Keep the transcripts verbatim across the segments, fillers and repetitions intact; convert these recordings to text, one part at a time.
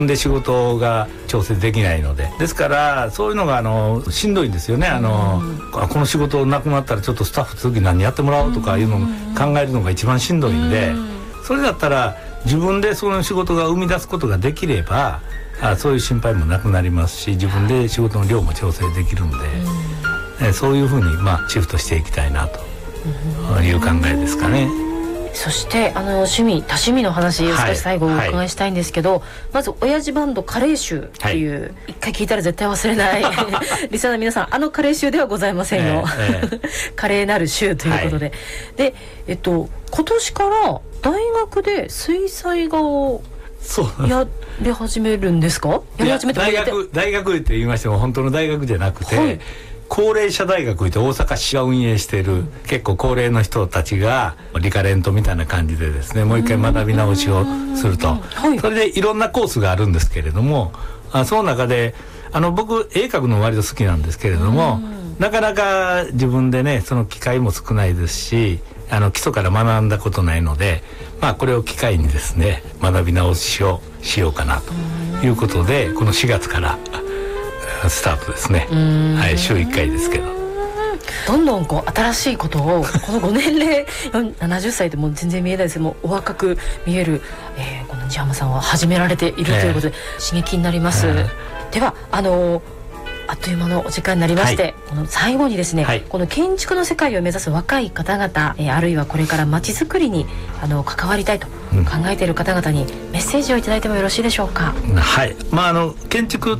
で仕事が調整できないので、ですからそういうのがあのしんどいんですよね。あのあこの仕事なくなったらちょっとスタッフ次何やってもらおうとかいうのを考えるのが一番しんどいんで、それだったら自分でその仕事が生み出すことができれば、あそういう心配もなくなりますし、自分で仕事の量も調整できるんで、えそういうふうにまあシフトしていきたいなという考えですかね。 そしてあの趣味多趣味の話を少し最後お伺いしたいんですけど、はいはい、まず親父バンドカレー臭っていう、はい、一回聞いたら絶対忘れないリスナーの皆さん、あのカレー臭ではございませんよ、えーえー、カレーなる臭ということで、はい、で、えっと、今年から大学で水彩画をやり始めるんですか？やり始めて大学大学って言いましても本当の大学じゃなくて、はい、高齢者大学って大阪市が運営している、うん、結構高齢の人たちがリカレントみたいな感じでですね、もう一回学び直しをすると、はい、それでいろんなコースがあるんですけれども、あその中であの僕絵描くの割と好きなんですけれども、なかなか自分でねその機会も少ないですし、あの基礎から学んだことないので、まあこれを機会にですね学び直しをしようかなということで、このしがつからスタートですね。はい、週いっかいですけど、 どんどんこう新しいことをこのご年齢ななじゅっさいでもう全然見えないですけども、お若く見える、えー、この西浜さんは始められているということで、えー、刺激になります、えー、ではあのーあっという間のお時間になりまして、はい、この最後にですね、はい、この建築の世界を目指す若い方々、えー、あるいはこれから街づくりにあの関わりたいと考えている方々にメッセージをいただいてもよろしいでしょうか。 はい、まあ、あの建築って、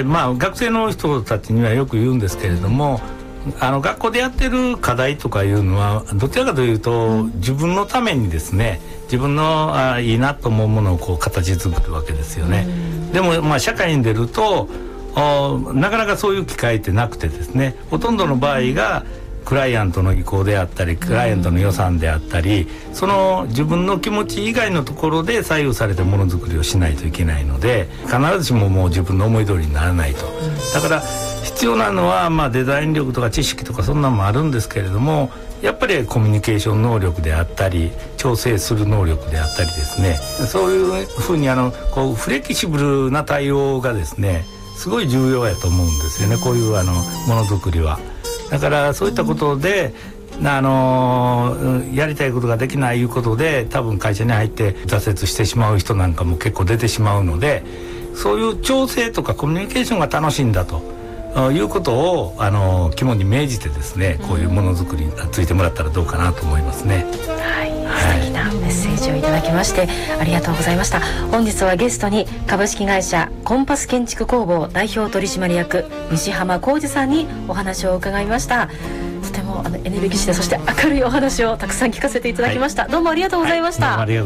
まあ、学生の人たちにはよく言うんですけれども、あの学校でやってる課題とかいうのはどちらかというと、うん、自分のためにですね、自分のあいいなと思うものをこう形作るわけですよね、うん、でも、まあ、社会に出るとなかなかそういう機会ってなくてですね、ほとんどの場合がクライアントの意向であったり、クライアントの予算であったり、その自分の気持ち以外のところで左右されてものづくりをしないといけないので、必ずしももう自分の思い通りにならないと。だから必要なのは、まあ、デザイン力とか知識とかそんなのもあるんですけれども、やっぱりコミュニケーション能力であったり調整する能力であったりですね、そういうふうにあのこうフレキシブルな対応がですねすごい重要やと思うんですよね、こういうあのものづくりは。だからそういったことで、あのー、やりたいことができないいうことで多分会社に入って挫折してしまう人なんかも結構出てしまうので、そういう調整とかコミュニケーションが楽しいんだということを、あのー、肝に銘じてですね、こういうものづくりについてもらったらどうかなと思いますね。 はい、素敵なメッセージをいただきましてありがとうございました。本日はゲストに株式会社コンパス建築工房代表取締役西浜浩二さんにお話を伺いました。とてもあのエネルギッシュでそして明るいお話をたくさん聞かせていただきました、はい、どうもありがとうございました。 はい、